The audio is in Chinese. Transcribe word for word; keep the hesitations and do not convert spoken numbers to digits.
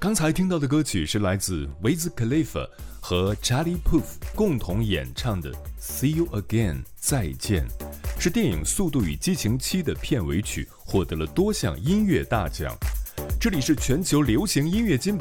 刚才听到的歌曲是来自维兹· 克利夫和 Charlie Puth 共同演唱的 See You Again 再见，是电影《速度与激情七》的片尾曲，获得了多项音乐大奖。这里是全球流行音乐金榜